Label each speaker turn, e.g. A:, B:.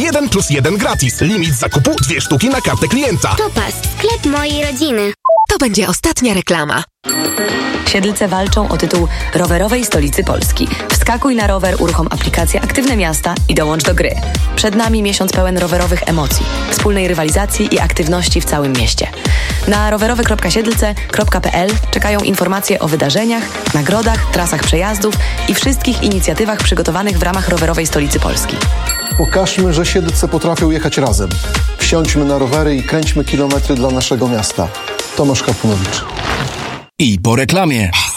A: 1+1 gratis. Limit zakupu 2 sztuki na kartę klienta.
B: Topas, sklep mojej rodziny.
C: To będzie ostatnia reklama.
D: Siedlce walczą o tytuł rowerowej stolicy Polski. Wskakuj na rower, uruchom aplikację Aktywne Miasta i dołącz do gry. Przed nami miesiąc pełen rowerowych emocji, wspólnej rywalizacji i aktywności w całym mieście. Na rowerowe.siedlce.pl czekają informacje o wydarzeniach, nagrodach, trasach przejazdów i wszystkich inicjatywach przygotowanych w ramach rowerowej stolicy Polski.
E: Pokażmy, że Siedlce potrafią jechać razem. Wsiądźmy na rowery i kręćmy kilometry dla naszego miasta. Tomasz Kapunowicz.
F: I po reklamie.